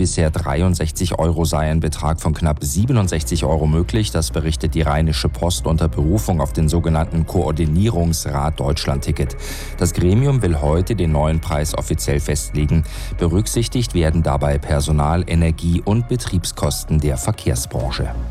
bisher 63 € sei ein Betrag von knapp 67 € möglich. Das berichtet die Rheinische Post unter Berufung auf den sogenannten Koordinierungsrat Deutschlandticket. Das Gremium will heute den neuen Preis offiziell festlegen. Berücksichtigt werden dabei Personal-, Energie- und Betriebskosten der Verkehrsbranche.